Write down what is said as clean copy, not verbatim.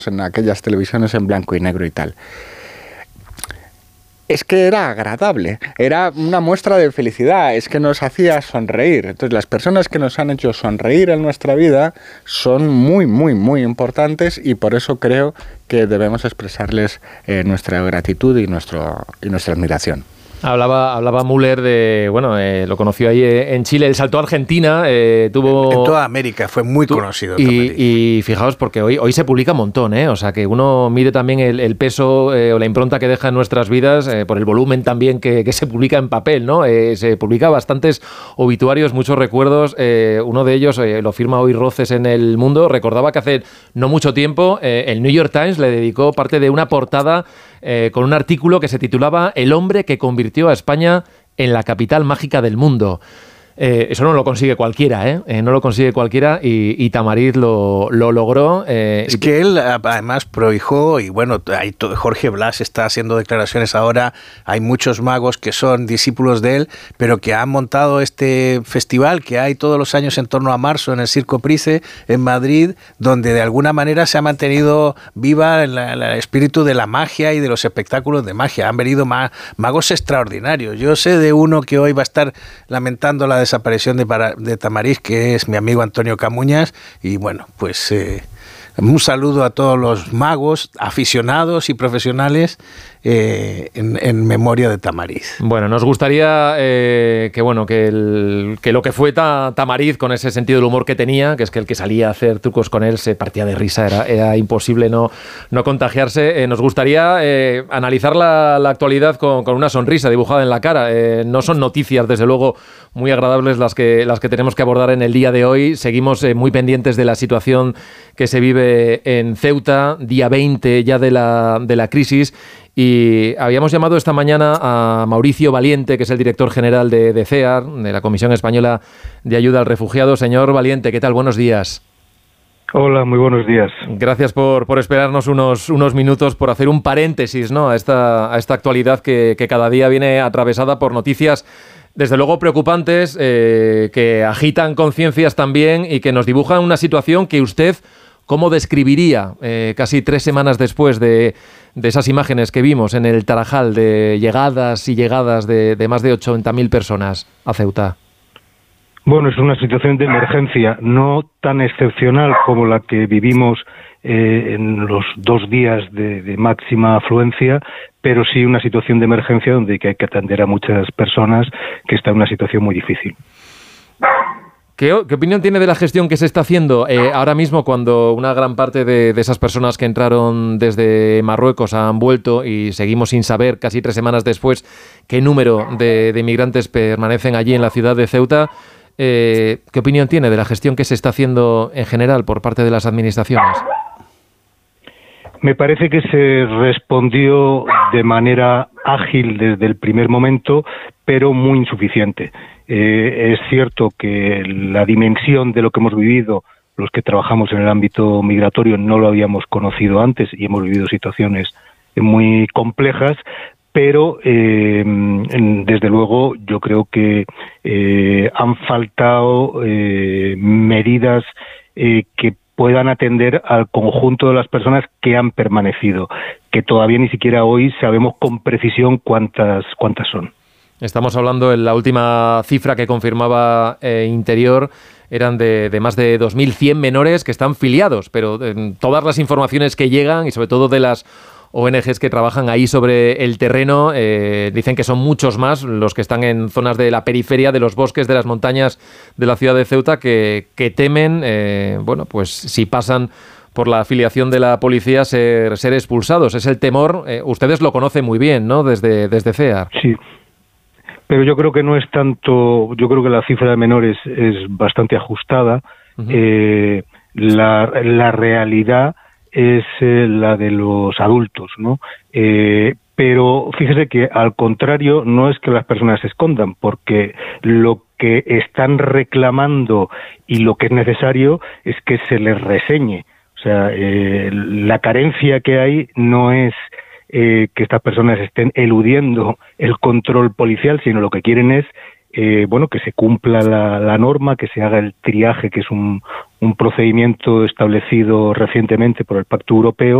en aquellas televisiones en blanco y negro y tal. Es que era agradable, era una muestra de felicidad, es que nos hacía sonreír. Entonces, las personas que nos han hecho sonreír en nuestra vida son muy, muy, muy importantes y por eso creo que debemos expresarles nuestra gratitud y nuestra admiración. Hablaba Müller de, bueno, lo conoció ahí en Chile, él saltó a Argentina, tuvo... En toda América fue muy conocido. Y fijaos, porque hoy se publica un montón, o sea, que uno mide también el peso o la impronta que deja en nuestras vidas por el volumen también que se publica en papel, ¿no? Se publica bastantes obituarios, muchos recuerdos, uno de ellos lo firma hoy Roces en El Mundo, recordaba que hace no mucho tiempo el New York Times le dedicó parte de una portada con un artículo que se titulaba El hombre que convirtió a España en la capital mágica del mundo. Eso no lo consigue cualquiera, no lo consigue cualquiera y Tamariz lo logró. Es que él además prohijó, y bueno, Jorge Blas está haciendo declaraciones ahora, hay muchos magos que son discípulos de él, pero que han montado este festival que hay todos los años en torno a marzo en el Circo Price en Madrid, donde de alguna manera se ha mantenido viva el espíritu de la magia y de los espectáculos de magia. Han venido magos extraordinarios. Yo sé de uno que hoy va a estar lamentando la desaparición de Tamariz, que es mi amigo Antonio Camuñas, y bueno, pues un saludo a todos los magos, aficionados y profesionales en memoria de Tamariz. Bueno, nos gustaría que lo que fue Tamariz, con ese sentido del humor que tenía, que es que el que salía a hacer trucos con él se partía de risa, era imposible no contagiarse. Nos gustaría analizar la actualidad con una sonrisa dibujada en la cara. No son noticias, desde luego, muy agradables las que tenemos que abordar en el día de hoy. Seguimos muy pendientes de la situación que se vive en Ceuta, día 20 ya de la crisis. Y habíamos llamado esta mañana a Mauricio Valiente, que es el director general de CEAR, de la Comisión Española de Ayuda al Refugiado. Señor Valiente, ¿qué tal? Buenos días. Hola, muy buenos días. Gracias por esperarnos unos minutos, por hacer un paréntesis, ¿no?, a esta actualidad que cada día viene atravesada por noticias desde luego preocupantes, que agitan conciencias también y que nos dibujan una situación que usted, ¿cómo describiría casi 3 semanas después de esas imágenes que vimos en el Tarajal de llegadas y llegadas de más de 80.000 personas a Ceuta? Bueno, es una situación de emergencia, no tan excepcional como la que vivimos en los 2 días de máxima afluencia, pero sí una situación de emergencia donde hay que atender a muchas personas que están en una situación muy difícil. ¿Qué opinión tiene de la gestión que se está haciendo ahora mismo, cuando una gran parte de esas personas que entraron desde Marruecos han vuelto y seguimos sin saber, casi 3 semanas después, qué número de inmigrantes permanecen allí en la ciudad de Ceuta? ¿Qué opinión tiene de la gestión que se está haciendo en general por parte de las administraciones? Me parece que se respondió de manera ágil desde el primer momento, pero muy insuficiente. Es cierto que la dimensión de lo que hemos vivido, los que trabajamos en el ámbito migratorio, no lo habíamos conocido antes y hemos vivido situaciones muy complejas, pero desde luego yo creo que han faltado medidas que puedan atender al conjunto de las personas que han permanecido, que todavía ni siquiera hoy sabemos con precisión cuántas son. Estamos hablando, en la última cifra que confirmaba Interior, eran de más de 2.100 menores que están filiados, pero todas las informaciones que llegan, y sobre todo de las ONGs que trabajan ahí sobre el terreno, dicen que son muchos más los que están en zonas de la periferia, de los bosques, de las montañas de la ciudad de Ceuta, que temen, pues si pasan por la afiliación de la policía, ser expulsados. Es el temor. Ustedes lo conocen muy bien, ¿no?, desde CEAR. Sí. Pero yo creo que no es tanto, yo creo que la cifra de menores es bastante ajustada. Uh-huh. La realidad es la de los adultos, ¿no? Pero fíjese que al contrario, no es que las personas se escondan, porque lo que están reclamando y lo que es necesario es que se les reseñe. O sea, la carencia que hay no es que estas personas estén eludiendo el control policial, sino lo que quieren es bueno, que se cumpla la norma, que se haga el triaje, que es un procedimiento establecido recientemente por el Pacto Europeo,